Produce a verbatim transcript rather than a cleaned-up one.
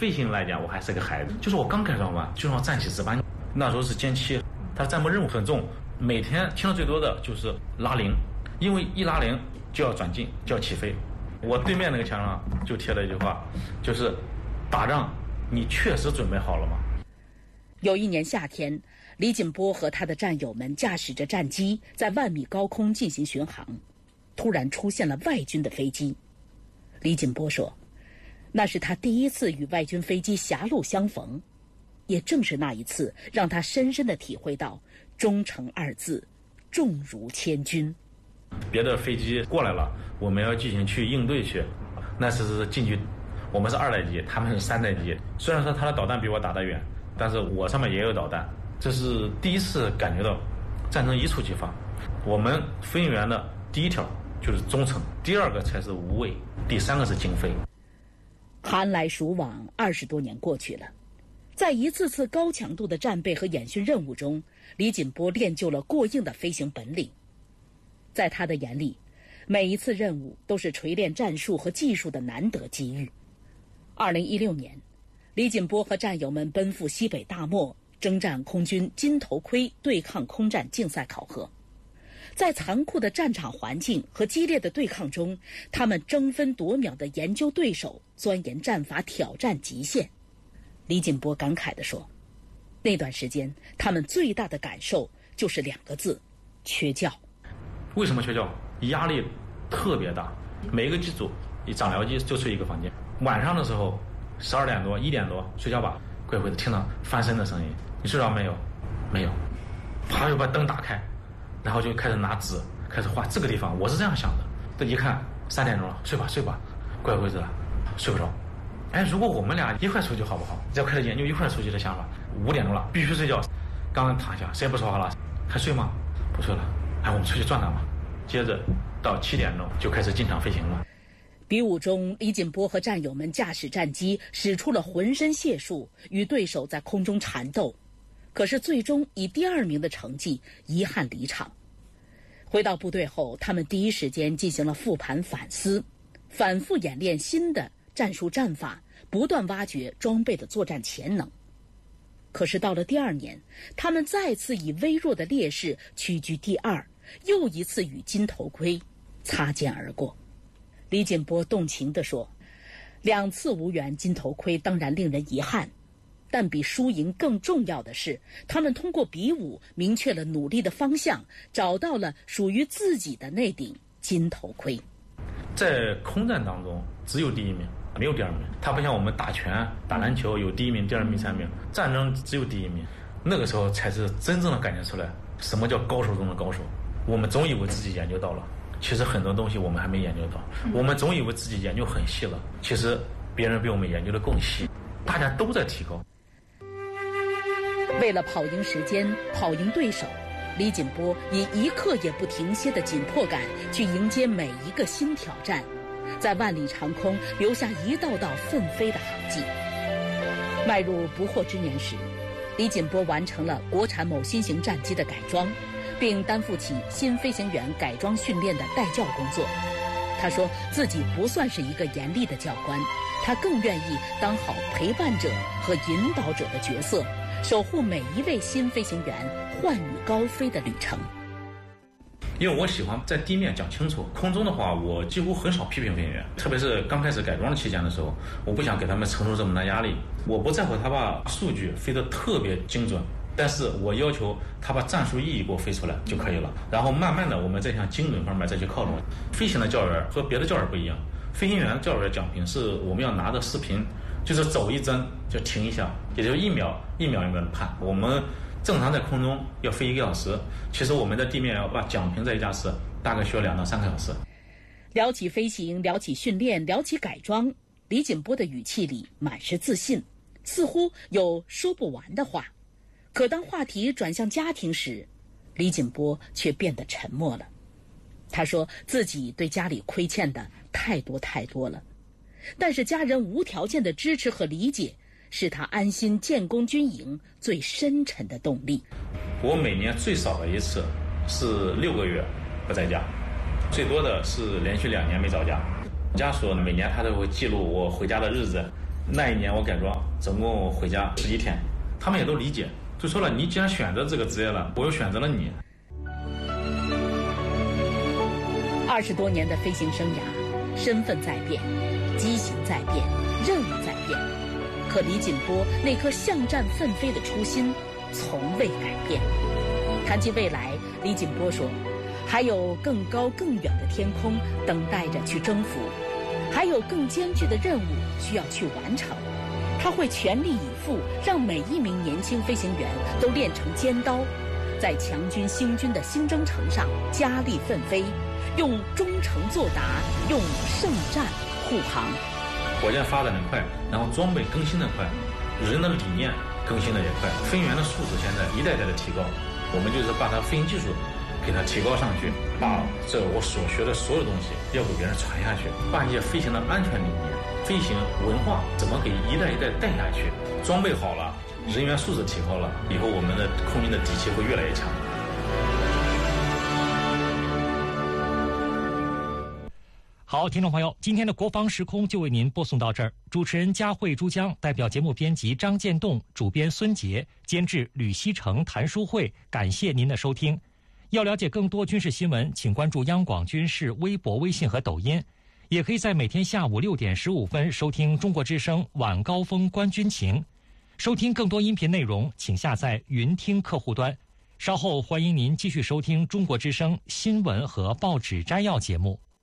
飞行来讲，我还是个孩子，就是我刚改装完，就让我站起值班。那时候是歼七，它战斗任务很重，每天听的最多的就是拉铃，因为一拉铃就要转进，就要起飞。我对面那个墙上就贴了一句话，就是打仗你确实准备好了吗？ 有一年夏天，李锦波和他的战友们驾驶着战机在万米高空进行巡航，突然出现了外军的飞机。李锦波说，那是他第一次与外军飞机狭路相逢，也正是那一次让他深深地体会到忠诚二字重如千军。 别的飞机过来了，我们要进行去应对去，那是进去，我们是二代机，他们是三代机。虽然说他的导弹比我打得远，但是我上面也有导弹。这是第一次感觉到战争一触即发。我们飞行员的第一条就是忠诚，第二个才是无畏，第三个是精飞。 寒来暑往，二十多年过去了，在一次次高强度的战备和演训任务中，李锦波练就了过硬的飞行本领。在他的眼里，每一次任务都是锤炼战术和技术的难得机遇。二零一六年，李锦波和战友们奔赴西北大漠，征战空军金头盔对抗空战竞赛考核。在残酷的战场环境和激烈的对抗中，他们争分夺秒地研究对手，钻研战法，挑战极限。李锦波感慨地说，那段时间他们最大的感受就是两个字：缺觉。 为什么缺觉？压力特别大，每一个机组一长僚机就睡一个房间，晚上的时候十二点多一点多睡觉吧，怪会的听到翻身的声音，你睡着没有？没有。啪就把灯打开，然后就开始拿纸开始画这个地方。我是这样想的，这一看三点钟了，睡吧睡吧，怪会子了，睡不着。哎，如果我们俩一块出去好不好？只要开始研究一块出去的想法。五点钟了，必须睡觉。刚刚躺下，谁也不说话了，还睡吗？不睡了。哎，我们出去转转吧。接着到七点钟就开始进场飞行了。 比武中，李锦波和战友们驾驶战机使出了浑身解数，与对手在空中缠斗，可是最终以第二名的成绩遗憾离场。回到部队后，他们第一时间进行了复盘反思，反复演练新的战术战法，不断挖掘装备的作战潜能。可是到了第二年，他们再次以微弱的劣势屈居第二，又一次与金头盔擦肩而过。李锦波动情地说，两次无缘金头盔当然令人遗憾，但比输赢更重要的是，他们通过比武明确了努力的方向，找到了属于自己的那顶金头盔。 在空战当中只有第一名，没有第二名。它不像我们打拳打篮球有第一名第二名第三名，战争只有第一名。那个时候才是真正的感觉出来什么叫高手中的高手。我们总以为自己研究到了，其实很多东西我们还没研究到。我们总以为自己研究很细了，其实别人比我们研究的更细，大家都在提高。 为了跑赢时间，跑赢对手，李锦波以一刻也不停歇的紧迫感去迎接每一个新挑战，在万里长空留下一道道奋飞的航迹。迈入不惑之年时，李锦波完成了国产某新型战机的改装，并担负起新飞行员改装训练的带教工作。他说自己不算是一个严厉的教官，他更愿意当好陪伴者和引导者的角色，守护每一位新飞行员幻羽高飞的旅程。 因为我喜欢在地面讲清楚，空中的话我几乎很少批评飞行员，特别是刚开始改装的期间的时候，我不想给他们承受这么大压力。我不在乎他把数据飞得特别精准，但是我要求他把战术意义给我飞出来就可以了，然后慢慢的我们再向精准方面再去靠拢。飞行的教员和别的教员不一样，飞行员教员奖评是我们要拿着视频，就是走一帧就停一下，也就是一秒一秒一秒的判。我们正常在空中要飞一个小时，其实我们在地面要把奖评这一架次大概需要两到三个小时。 聊起飞行，聊起训练，聊起改装，李锦波的语气里满是自信，似乎有说不完的话。可当话题转向家庭时，李锦波却变得沉默了。他说自己对家里亏欠的太多太多了，但是家人无条件的支持和理解是他安心建功军营最深沉的动力。 我每年最少的一次是六个月不在家，最多的是连续两年没着家。家属每年他都会记录我回家的日子， 那一年我改装，总共回家十几天，他们也都理解，就说了，你既然选择这个职业了，我又选择了你。 二十多年的飞行生涯，身份在变，机型在变，任务在变，可李锦波那颗向战奋飞的初心从未改变。谈及未来，李锦波说，还有更高更远的天空等待着去征服，还有更艰巨的任务需要去完成。他会全力以赴，让每一名年轻飞行员都练成尖刀，在强军兴军的新征程上加力奋飞，用忠诚作答，用圣战护航。 火箭发展的快，然后装备更新的快，人的理念更新的也快，飞行员的素质现在一代代的提高，我们就是把它飞行技术给它提高上去，把这我所学的所有东西要给别人传下去，把一些飞行的安全理念、飞行文化怎么给一代一代带下去。装备好了，人员素质提高了，以后我们的空军的底气会越来越强。 好，听众朋友，今天的国防时空就为您播送到这儿。主持人佳慧、珠江，代表节目编辑张建栋，主编孙杰，监制吕锡成、谭书慧，感谢您的收听。要了解更多军事新闻，请关注央广军事微博、微信和抖音，也可以在每天下午六点十五分收听中国之声晚高峰观军情。收听更多音频内容，请下载云听客户端。稍后欢迎您继续收听中国之声新闻和报纸摘要节目。